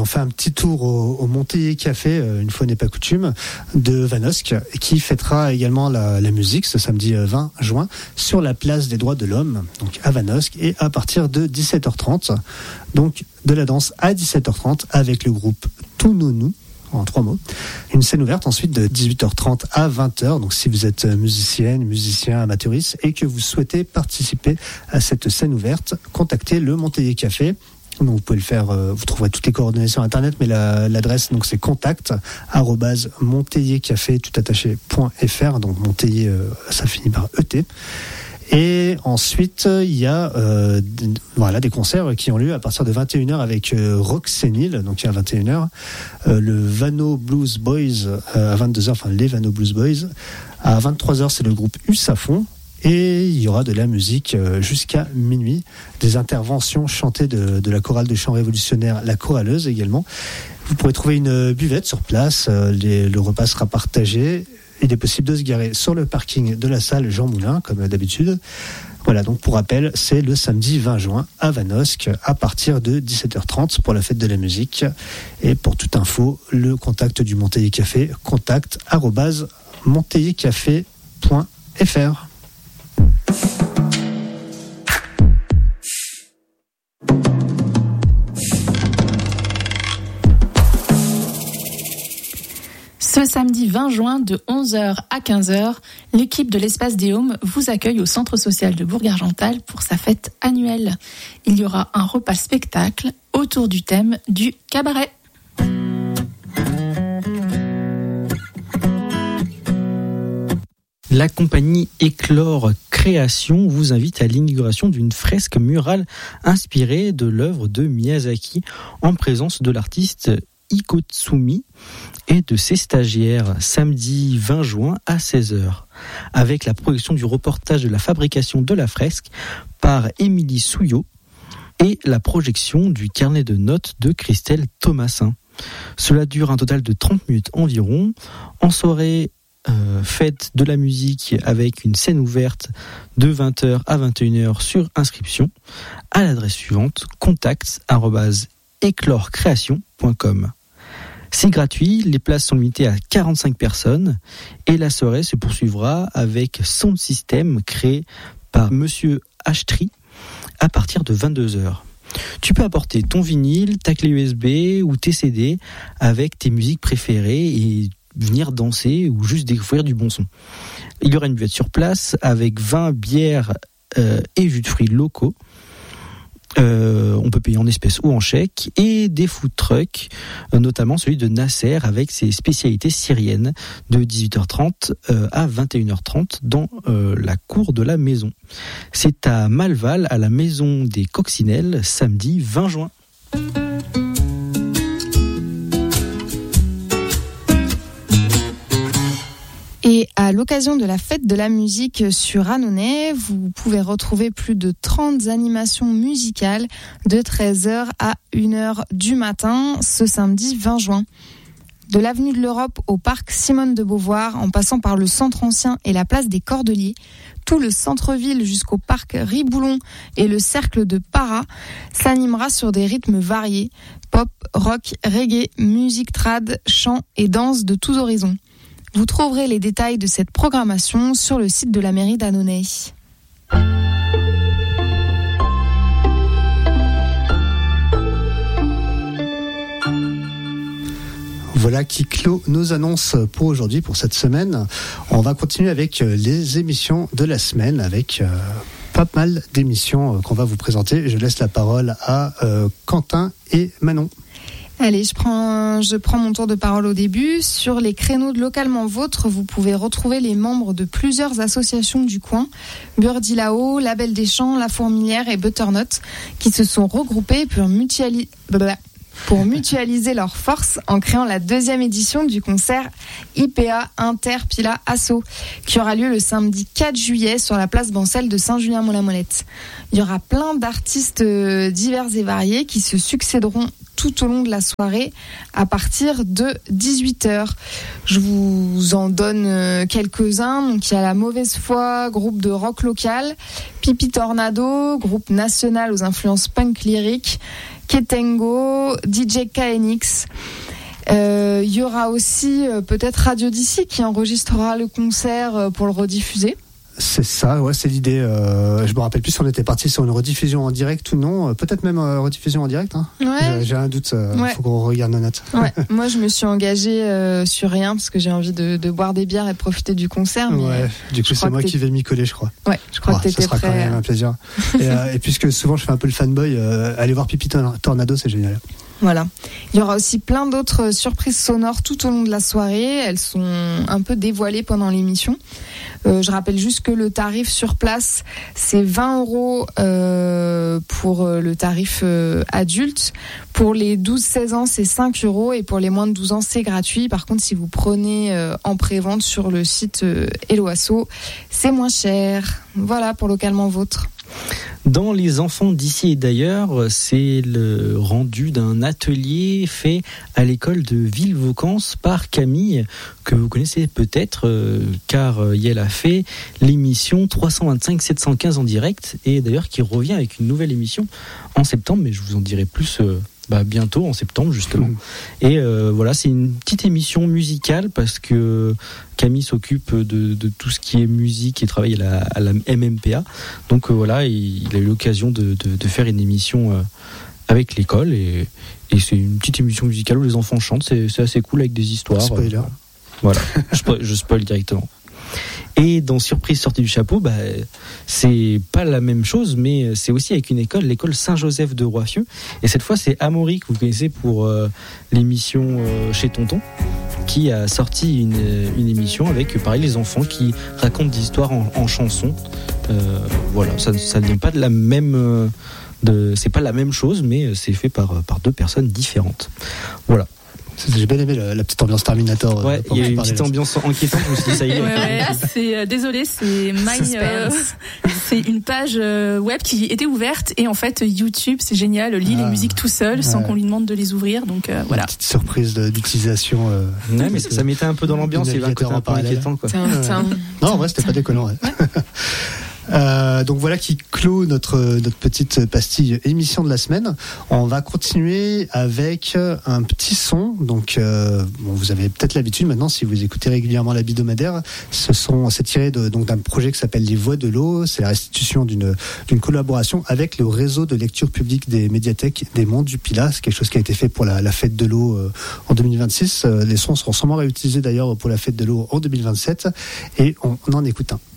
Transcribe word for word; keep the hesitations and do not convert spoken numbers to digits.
fait un petit tour au, au Montélier Café, une fois n'est pas coutume, de Vanosque, qui fêtera également la, la musique ce samedi vingt juin sur la place des droits de l'homme, donc à Vanosque, et à partir de dix-sept heures trente. Donc de la danse à dix-sept heures trente avec le groupe Tout Nounou, en trois mots. Une scène ouverte ensuite de dix-huit heures trente à vingt heures. Donc si vous êtes musicienne, musicien, amateuriste et que vous souhaitez participer à cette scène ouverte, contactez le Montélier Café. Donc vous pouvez le faire, euh, vous trouverez toutes les coordonnées sur internet, mais la, l'adresse donc c'est contact arobase montéliercafé tout attaché point fr. Donc Montélier, euh, ça finit par E T. Et ensuite, il y a euh, d- voilà, des concerts qui ont lieu à partir de vingt et une heures avec euh, Rock Sénile, donc à vingt et une heures, euh, le Vano Blues Boys euh, à vingt-deux heures, enfin les Vano Blues Boys. À vingt-trois heures, c'est le groupe Usafon. Et il y aura de la musique euh, jusqu'à minuit, des interventions chantées de, de la chorale de chant révolutionnaire, la Choraleuse également. Vous pourrez trouver une buvette sur place, euh, les, le repas sera partagé. Il est possible de se garer sur le parking de la salle Jean Moulin, comme d'habitude. Voilà, donc pour rappel, c'est le samedi vingt juin à Vanosque, à partir de dix-sept heures trente pour la fête de la musique. Et pour toute info, le contact du Montélier Café, contact arobase montéliercafé point fr. Ce samedi vingt juin de onze heures à quinze heures, l'équipe de l'Espace des Haumes vous accueille au Centre social de Bourg-Argental pour sa fête annuelle. Il y aura un repas spectacle autour du thème du cabaret. La compagnie Éclore Création vous invite à l'inauguration d'une fresque murale inspirée de l'œuvre de Miyazaki en présence de l'artiste Ikotsumi et de ses stagiaires samedi vingt juin à seize heures, avec la projection du reportage de la fabrication de la fresque par Émilie Souillot et la projection du carnet de notes de Christelle Thomasin. Cela dure un total de trente minutes environ. En soirée, euh, fête de la musique avec une scène ouverte de vingt heures à vingt et une heures sur inscription à l'adresse suivante contact arobase éclorecréation point com. C'est gratuit, les places sont limitées à quarante-cinq personnes et la soirée se poursuivra avec Sound System créé par Monsieur Ashtri à partir de vingt-deux heures. Tu peux apporter ton vinyle, ta clé U S B ou tes C D avec tes musiques préférées et venir danser ou juste découvrir du bon son. Il y aura une buvette sur place avec vin, bière euh, et jus de fruits locaux. Euh, on peut payer en espèces ou en chèque, et des food trucks, euh, notamment celui de Nasser avec ses spécialités syriennes de dix-huit heures trente euh, à vingt et une heures trente dans euh, la cour de la maison. C'est à Malval, à la maison des Coccinelles, samedi vingt juin. Et à l'occasion de la fête de la musique sur Annonay, vous pouvez retrouver plus de trente animations musicales de treize heures à une heure du matin ce samedi vingt juin. De l'avenue de l'Europe au parc Simone de Beauvoir, en passant par le centre ancien et la place des Cordeliers, tout le centre-ville jusqu'au parc Riboulon et le cercle de Para s'animera sur des rythmes variés, pop, rock, reggae, musique trad, chant et danse de tous horizons. Vous trouverez les détails de cette programmation sur le site de la mairie d'Annonay. Voilà qui clôt nos annonces pour aujourd'hui, pour cette semaine. On va continuer avec les émissions de la semaine, avec euh, pas mal d'émissions qu'on va vous présenter. Je laisse la parole à euh, Quentin et Manon. Allez, je prends, je prends mon tour de parole au début. Sur les créneaux de Localement Vôtre, vous pouvez retrouver les membres de plusieurs associations du coin, Birdie-Lao, Label des Champs, La Fourmilière et Butternut, qui se sont regroupés pour, mutuali... pour mutualiser leurs forces en créant la deuxième édition du concert I P A Inter Pila Asso, qui aura lieu le samedi quatre juillet sur la place Bancel de Saint-Julien-Mont-la-Molette. Il y aura plein d'artistes divers et variés qui se succéderont tout au long de la soirée à partir de dix-huit heures. Je vous en donne quelques-uns. Donc, il y a La Mauvaise Foi, groupe de rock local, Pipi Tornado, groupe national aux influences punk lyriques, Ketengo, D J K N X. Il euh, y aura aussi euh, peut-être Radio D C qui enregistrera le concert euh, pour le rediffuser. C'est ça, ouais, c'est l'idée. Euh, je me rappelle plus si on était parti sur une rediffusion en direct ou non. Peut-être même euh, rediffusion en direct. Hein. Ouais. J'ai, j'ai un doute. Il euh, ouais. faut qu'on regarde nos notes. Ouais. Moi, je me suis engagée euh, sur rien parce que j'ai envie de, de boire des bières et de profiter du concert. Mais ouais. Du coup, c'est moi qui vais m'y coller, je crois. Ouais. Je crois oh, que t'étais prêt. Ça sera prêt. quand même un plaisir. et, euh, et puisque souvent je fais un peu le fanboy, euh, aller voir Pipi Tornado, c'est génial. Voilà. Il y aura aussi plein d'autres surprises sonores tout au long de la soirée. Elles sont un peu dévoilées pendant l'émission. Euh, je rappelle juste que le tarif sur place, c'est vingt euros euh, pour le tarif euh, adulte. Pour les douze seize ans, c'est cinq euros. Et pour les moins de douze ans, c'est gratuit. Par contre, si vous prenez euh, en pré-vente sur le site euh, Hello Asso, c'est moins cher. Voilà pour Localement Vôtre. Dans Les Enfants d'ici et d'ailleurs, c'est le rendu d'un atelier fait à l'école de Villevaucance par Camille, que vous connaissez peut-être, euh, car euh, elle a fait l'émission trois cent vingt-cinq sept cent quinze en direct, et d'ailleurs qui revient avec une nouvelle émission en septembre, mais je vous en dirai plus euh, bah, bientôt, en septembre justement. Mmh. Et euh, voilà, c'est une petite émission musicale, parce que Camille s'occupe de, de tout ce qui est musique et travaille à la, à la M M P A. Donc euh, voilà, il, il a eu l'occasion de, de, de faire une émission euh, avec l'école, et, et c'est une petite émission musicale où les enfants chantent. C'est, c'est assez cool, avec des histoires. Spoiler. Euh, voilà, je, je spoil directement. Et dans Surprise sortie du chapeau, bah, c'est pas la même chose, mais c'est aussi avec une école, l'école Saint-Joseph de Roiffieux. Et cette fois, c'est Amaury, que vous connaissez pour euh, l'émission euh, Chez Tonton, qui a sorti une, une émission avec, pareil, les enfants qui racontent des histoires en, en chansons. Euh, voilà, ça, ça ne vient pas de la même... Euh, de, c'est pas la même chose, mais c'est fait par, par deux personnes différentes. Voilà. J'ai bien aimé la, la petite ambiance Terminator. Ouais, il y a une petite ambiance inquiétante. Je me suis dit, ça y est. Ouais, ouais, c'est, euh, désolé, c'est My, euh, c'est une page euh, web qui était ouverte, et en fait YouTube, c'est génial, lit ah, les musiques tout seul, ouais. sans qu'on lui demande de les ouvrir. Donc euh, voilà. Une petite surprise de, d'utilisation. Euh, ouais, mais ça, ça mettait un peu dans l'ambiance. Il y avait un côté un peu inquiétant, quoi. Tiens, tiens. Non, en vrai, c'était pas déconnant. Ouais. Euh, donc voilà qui clôt notre notre petite pastille émission de la semaine. On va continuer avec un petit son. Donc euh, bon, vous avez peut-être l'habitude maintenant, si vous écoutez régulièrement la Bidomadaire. Ce sont c'est tiré de donc d'un projet qui s'appelle Les Voix de l'eau. C'est la restitution d'une d'une collaboration avec le réseau de lecture publique des médiathèques des Monts du Pilat. C'est quelque chose qui a été fait pour la, la fête de l'eau euh, en deux mille vingt-six. Euh, les sons seront sûrement réutilisés d'ailleurs pour la fête de l'eau en deux mille vingt-sept, et on, on en écoute un.